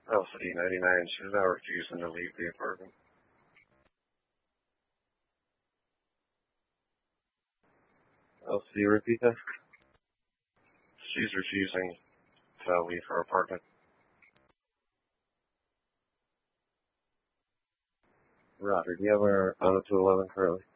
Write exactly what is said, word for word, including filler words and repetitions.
L C ninety-nine, she's now refusing to leave the apartment. L C, repeat that? She's refusing to leave her apartment. Roger, do you have her on the two eleven currently?